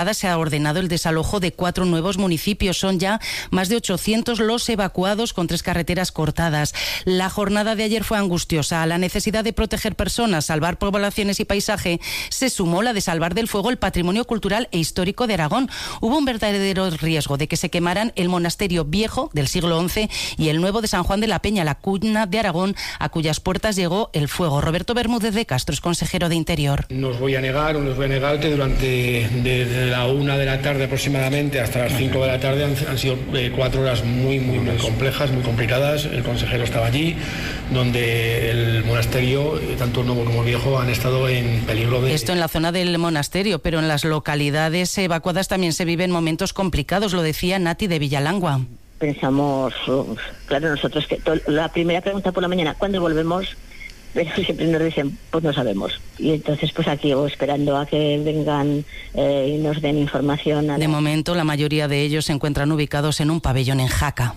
Se ha ordenado el desalojo de 4 nuevos municipios. Son ya más de 800 los evacuados, con 3 carreteras cortadas. La jornada de ayer fue angustiosa. A la necesidad de proteger personas, salvar poblaciones y paisaje, se sumó la de salvar del fuego el patrimonio cultural e histórico de Aragón. Hubo un verdadero riesgo de que se quemaran el monasterio viejo del siglo XI y el nuevo de San Juan de la Peña, la cuna de Aragón, a cuyas puertas llegó el fuego. Roberto Bermúdez de Castro es consejero de Interior. No os voy a negar que durante desde la 1 de la tarde aproximadamente hasta las 5 de la tarde han sido 4 horas muy complejas, muy complicadas. El consejero estaba allí, donde el monasterio, tanto el nuevo como el viejo, han estado en peligro de... Esto en la zona del monasterio, pero en las localidades evacuadas también se viven momentos complicados, lo decía Nati de Villalangua. Pensamos, claro, nosotros que la primera pregunta por la mañana, ¿cuándo volvemos? Pero siempre nos dicen, pues no sabemos. Y entonces pues aquí esperando a que vengan y nos den información. De momento la mayoría de ellos se encuentran ubicados en un pabellón en Jaca.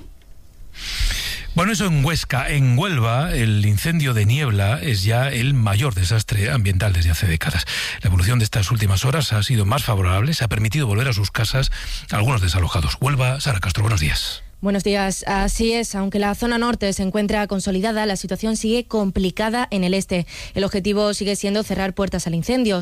Bueno, eso en Huesca. En Huelva, el incendio de Niebla es ya el mayor desastre ambiental desde hace décadas. La evolución de estas últimas horas ha sido más favorable, se ha permitido volver a sus casas a algunos desalojados. Huelva, Sara Castro, buenos días. Buenos días. Así es, aunque la zona norte se encuentra consolidada, la situación sigue complicada en el este. El objetivo sigue siendo cerrar puertas al incendio.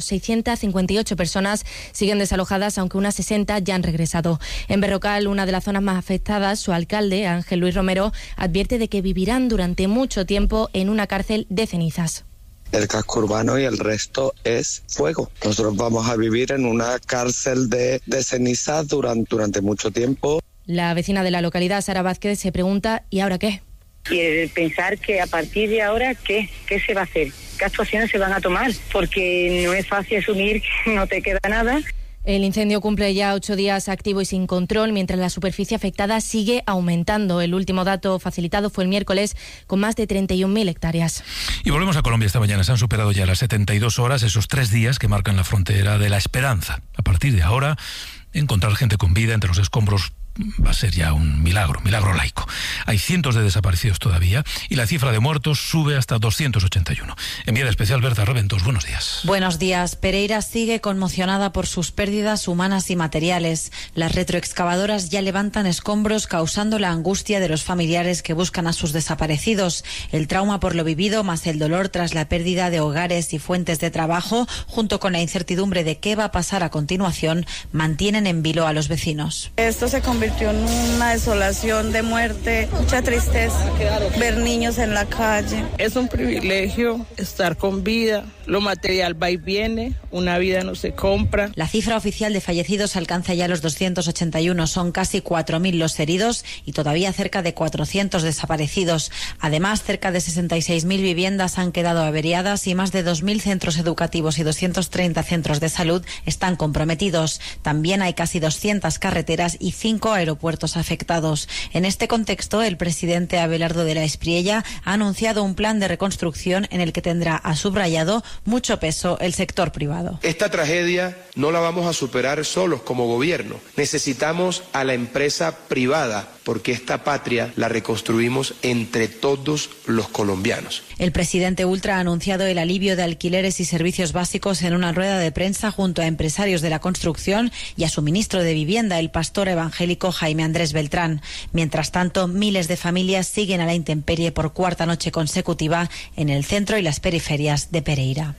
658 personas siguen desalojadas, aunque unas 60 ya han regresado. En Berrocal, una de las zonas más afectadas, su alcalde, Ángel Luis Romero, advierte de que vivirán durante mucho tiempo en una cárcel de cenizas. El casco urbano y el resto es fuego. Nosotros vamos a vivir en una cárcel de cenizas durante mucho tiempo. La vecina de la localidad, Sara Vázquez, se pregunta, ¿y ahora qué? Y pensar que a partir de ahora, ¿qué se va a hacer? ¿Qué actuaciones se van a tomar? Porque no es fácil asumir que no te queda nada. El incendio cumple ya 8 días activo y sin control, mientras la superficie afectada sigue aumentando. El último dato facilitado fue el miércoles, con más de 31.000 hectáreas. Y volvemos a Colombia esta mañana. Se han superado ya las 72 horas, esos 3 días que marcan la frontera de la esperanza. A partir de ahora, encontrar gente con vida entre los escombros va a ser ya un milagro laico. Hay cientos de desaparecidos todavía y la cifra de muertos sube hasta 281. Enviada especial Berta Reventos, buenos días. Buenos días. Pereira sigue conmocionada por sus pérdidas humanas y materiales. Las retroexcavadoras ya levantan escombros, causando la angustia de los familiares que buscan a sus desaparecidos. El trauma por lo vivido, más el dolor tras la pérdida de hogares y fuentes de trabajo, junto con la incertidumbre de qué va a pasar a continuación, mantienen en vilo a los vecinos. Esto se convirtió en una desolación de muerte, mucha tristeza, ver niños en la calle. Es un privilegio estar con vida, lo material va y viene, una vida no se compra. La cifra oficial de fallecidos alcanza ya los 281, son casi 4.000 los heridos y todavía cerca de 400 desaparecidos. Además, cerca de 66.000 viviendas han quedado averiadas y más de 2.000 centros educativos y 230 centros de salud están comprometidos. También hay casi 200 carreteras y 5 aeropuertos afectados. En este contexto, el presidente Abelardo de la Espriella ha anunciado un plan de reconstrucción en el que tendrá, ha subrayado, mucho peso el sector privado. Esta tragedia no la vamos a superar solos como gobierno. Necesitamos a la empresa privada porque esta patria la reconstruimos entre todos los colombianos. El presidente Ultra ha anunciado el alivio de alquileres y servicios básicos en una rueda de prensa junto a empresarios de la construcción y a su ministro de Vivienda, el pastor evangélico Jaime Andrés Beltrán. Mientras tanto, miles de familias siguen a la intemperie por cuarta noche consecutiva en el centro y las periferias de Pereira.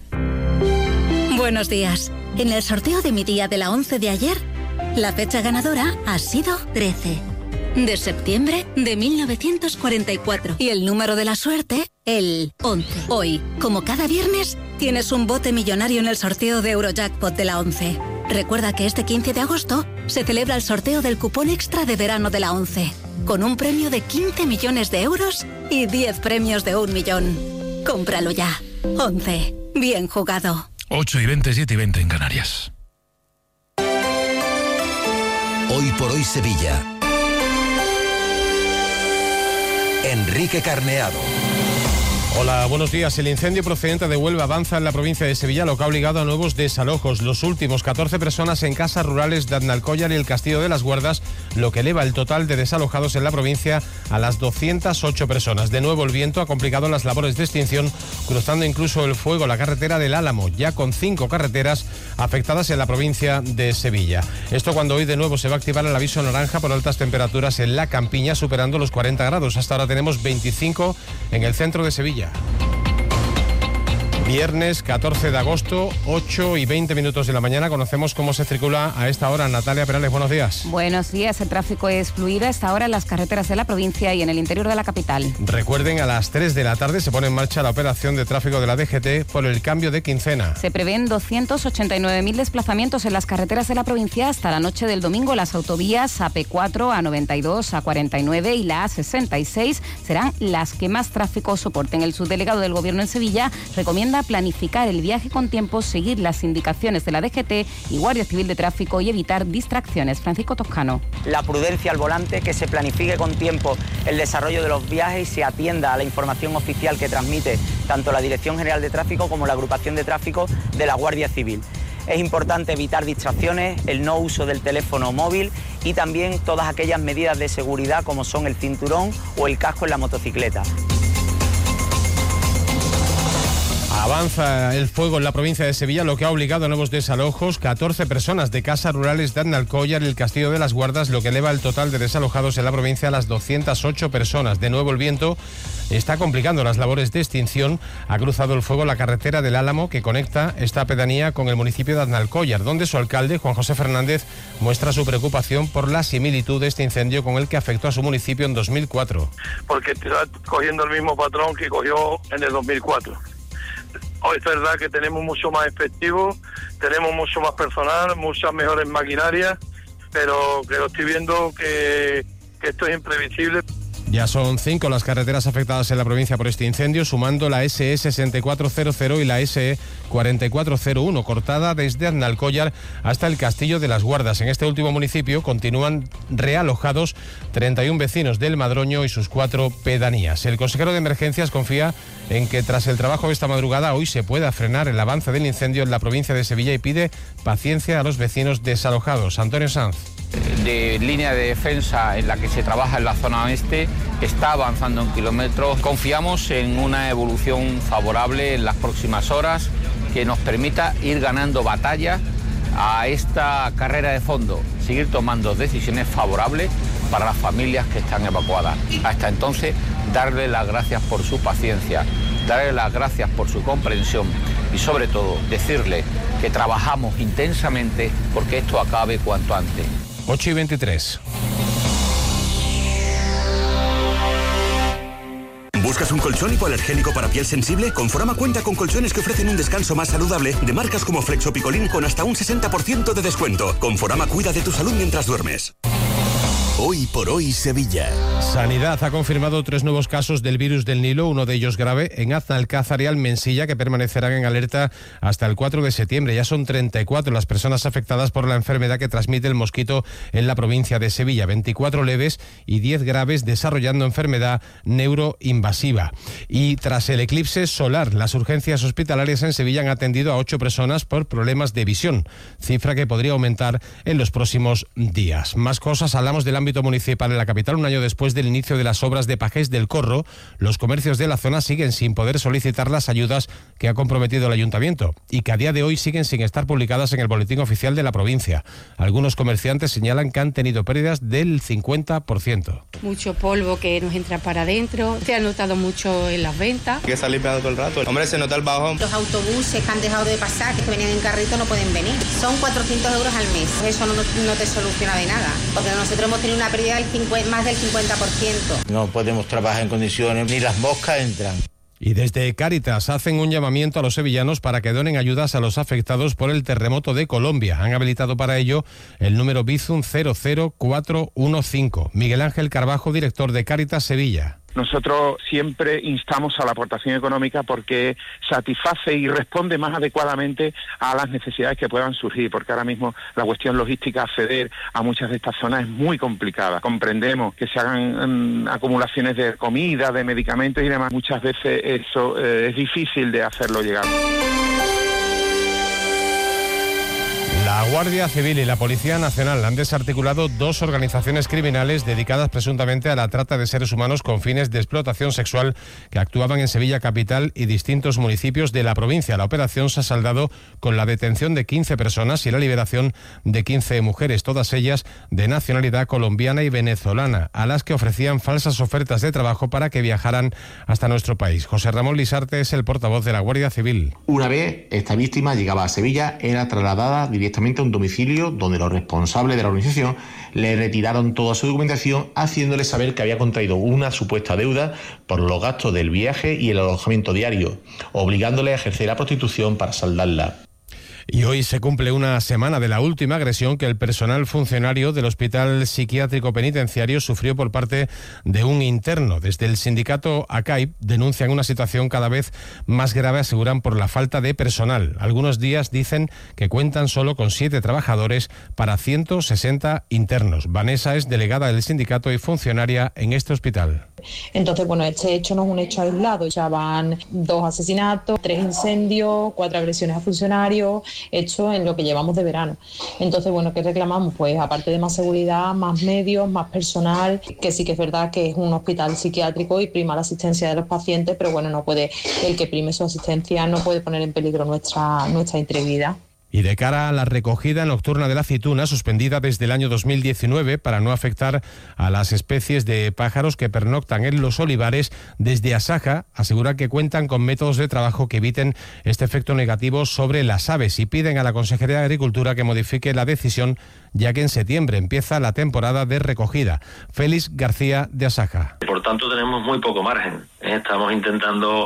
Buenos días. En el sorteo de mi día de la 11 de ayer, la fecha ganadora ha sido 13. De septiembre de 1944. Y el número de la suerte, el 11. Hoy, como cada viernes, tienes un bote millonario en el sorteo de Eurojackpot de la 11. Recuerda que este 15 de agosto se celebra el sorteo del cupón extra de verano de la 11, con un premio de 15 millones de euros y 10 premios de 1 millón. Cómpralo ya. 11. Bien jugado. 8:20, 7:20 en Canarias. Hoy por hoy Sevilla. Enrique Carneado. Hola, buenos días. El incendio procedente de Huelva avanza en la provincia de Sevilla, lo que ha obligado a nuevos desalojos. Los últimos 14 personas en casas rurales de Aznalcóllar y el Castillo de las Guardas, lo que eleva el total de desalojados en la provincia a las 208 personas. De nuevo, el viento ha complicado las labores de extinción, cruzando incluso el fuego la carretera del Álamo, ya con 5 carreteras afectadas en la provincia de Sevilla. Esto cuando hoy de nuevo se va a activar el aviso naranja por altas temperaturas en la campiña, superando los 40 grados. Hasta ahora tenemos 25 en el centro de Sevilla. Viernes 14 de agosto, 8:20 de la mañana. Conocemos cómo se circula a esta hora. Natalia Perales, buenos días. Buenos días. El tráfico es fluido a esta hora en las carreteras de la provincia y en el interior de la capital. Recuerden, a las 3 de la tarde se pone en marcha la operación de tráfico de la DGT por el cambio de quincena. Se prevén 289.000 desplazamientos en las carreteras de la provincia hasta la noche del domingo. Las autovías AP4, A92, A49 y la A66 serán las que más tráfico soporten. El subdelegado del Gobierno en Sevilla recomienda planificar el viaje con tiempo, seguir las indicaciones de la DGT y Guardia Civil de Tráfico y evitar distracciones. Francisco Toscano. La prudencia al volante, que se planifique con tiempo el desarrollo de los viajes y se atienda a la información oficial que transmite tanto la Dirección General de Tráfico como la Agrupación de Tráfico de la Guardia Civil. Es importante evitar distracciones, el no uso del teléfono móvil y también todas aquellas medidas de seguridad como son el cinturón o el casco en la motocicleta. Avanza el fuego en la provincia de Sevilla, lo que ha obligado a nuevos desalojos. 14 personas de casas rurales de Aznalcóllar y el Castillo de las Guardas, lo que eleva el total de desalojados en la provincia a las 208 personas. De nuevo, el viento está complicando las labores de extinción. Ha cruzado el fuego la carretera del Álamo, que conecta esta pedanía con el municipio de Aznalcóllar, donde su alcalde, Juan José Fernández, muestra su preocupación por la similitud de este incendio con el que afectó a su municipio en 2004. Porque está cogiendo el mismo patrón que cogió en el 2004. Hoy es verdad que tenemos mucho más efectivo, tenemos mucho más personal, muchas mejores maquinarias, pero estoy viendo que esto es imprevisible. Ya son 5 las carreteras afectadas en la provincia por este incendio, sumando la SE 6400 y la SE 4401, cortada desde Aznalcóllar hasta el Castillo de las Guardas. En este último municipio continúan realojados 31 vecinos del Madroño y sus 4 pedanías. El consejero de Emergencias confía en que tras el trabajo de esta madrugada hoy se pueda frenar el avance del incendio en la provincia de Sevilla y pide paciencia a los vecinos desalojados. Antonio Sanz. De línea de defensa en la que se trabaja en la zona oeste está avanzando en kilómetros. Confiamos en una evolución favorable en las próximas horas que nos permita ir ganando batalla a esta carrera de fondo, seguir tomando decisiones favorables para las familias que están evacuadas. Hasta entonces, darle las gracias por su paciencia, darle las gracias por su comprensión y sobre todo decirle que trabajamos intensamente porque esto acabe cuanto antes. 8:23. ¿Buscas un colchón hipoalergénico para piel sensible? Conforama cuenta con colchones que ofrecen un descanso más saludable de marcas como Flexo Picolín con hasta un 60% de descuento. Conforama cuida de tu salud mientras duermes. Hoy por hoy Sevilla. Sanidad ha confirmado 3 nuevos casos del virus del Nilo, uno de ellos grave, en Aznalcázar y Almensilla, que permanecerán en alerta hasta el 4 de septiembre. Ya son 34 las personas afectadas por la enfermedad que transmite el mosquito en la provincia de Sevilla, 24 leves y 10 graves desarrollando enfermedad neuroinvasiva. Y tras el eclipse solar, las urgencias hospitalarias en Sevilla han atendido a 8 personas por problemas de visión, cifra que podría aumentar en los próximos días. Más cosas, hablamos del ámbito municipal en la capital. Un año después del inicio de las obras de Pajés del Corro, los comercios de la zona siguen sin poder solicitar las ayudas que ha comprometido el ayuntamiento y que a día de hoy siguen sin estar publicadas en el boletín oficial de la provincia. Algunos comerciantes señalan que han tenido pérdidas del 50%. Mucho polvo que nos entra para adentro, se ha notado mucho en las ventas. Que está limpiado todo el rato. Hombre, se nota el bajón. Los autobuses que han dejado de pasar, que venían en carrito, no pueden venir. Son 400 euros al mes. Eso no te soluciona de nada, porque nosotros hemos tenido una pérdida del más del 50%. No podemos trabajar en condiciones, ni las moscas entran. Y desde Cáritas hacen un llamamiento a los sevillanos para que donen ayudas a los afectados por el terremoto de Colombia. Han habilitado para ello el número Bizum 00415. Miguel Ángel Carbajo, director de Cáritas Sevilla. Nosotros siempre instamos a la aportación económica porque satisface y responde más adecuadamente a las necesidades que puedan surgir, porque ahora mismo la cuestión logística, acceder a muchas de estas zonas es muy complicada. Comprendemos que se hagan acumulaciones de comida, de medicamentos y demás. Muchas veces eso es difícil de hacerlo llegar. La Guardia Civil y la Policía Nacional han desarticulado 2 organizaciones criminales dedicadas presuntamente a la trata de seres humanos con fines de explotación sexual que actuaban en Sevilla capital y distintos municipios de la provincia. La operación se ha saldado con la detención de 15 personas y la liberación de 15 mujeres, todas ellas de nacionalidad colombiana y venezolana, a las que ofrecían falsas ofertas de trabajo para que viajaran hasta nuestro país. José Ramón Lisarte es el portavoz de la Guardia Civil. Una vez esta víctima llegaba a Sevilla, era trasladada directamente a un domicilio donde los responsables de la organización le retiraron toda su documentación, haciéndole saber que había contraído una supuesta deuda por los gastos del viaje y el alojamiento diario, obligándole a ejercer la prostitución para saldarla. Y hoy se cumple una semana de la última agresión que el personal funcionario del Hospital Psiquiátrico Penitenciario sufrió por parte de un interno. Desde el sindicato ACAIP denuncian una situación cada vez más grave, aseguran, por la falta de personal. Algunos días dicen que cuentan solo con 7 trabajadores para 160 internos. Vanessa es delegada del sindicato y funcionaria en este hospital. Entonces, bueno, este hecho no es un hecho aislado, ya van 2 asesinatos, 3 incendios, 4 agresiones a funcionarios, hecho en lo que llevamos de verano. Entonces, bueno, ¿qué reclamamos? Pues aparte de más seguridad, más medios, más personal, que sí que es verdad que es un hospital psiquiátrico y prima la asistencia de los pacientes, pero bueno, no puede, el que prime su asistencia no puede poner en peligro nuestra integridad. Y de cara a la recogida nocturna de la aceituna, suspendida desde el año 2019 para no afectar a las especies de pájaros que pernoctan en los olivares, desde Asaja asegura que cuentan con métodos de trabajo que eviten este efecto negativo sobre las aves y piden a la Consejería de Agricultura que modifique la decisión, ya que en septiembre empieza la temporada de recogida. Félix García, de Asaja. Por tanto, tenemos muy poco margen. Estamos intentando,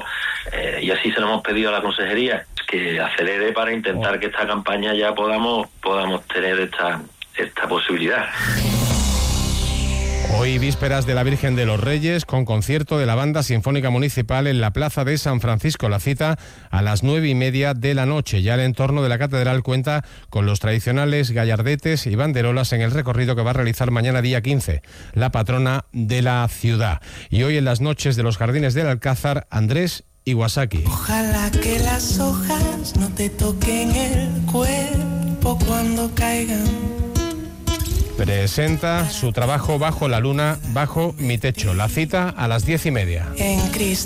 y así se lo hemos pedido a la Consejería, que acelere para intentar que esta campaña ya podamos tener esta posibilidad. Hoy vísperas de la Virgen de los Reyes, con concierto de la Banda Sinfónica Municipal en la Plaza de San Francisco. La cita a las 9:30 de la noche. Ya el entorno de la catedral cuenta con los tradicionales gallardetes y banderolas en el recorrido que va a realizar mañana día 15, la patrona de la ciudad. Y hoy en las noches de los Jardines del Alcázar, Andrés Iwasaki. Ojalá que las hojas no te toquen el cuerpo cuando caigan. Presenta su trabajo Bajo la luna, bajo mi techo. La cita a las 10:30. En Cristo.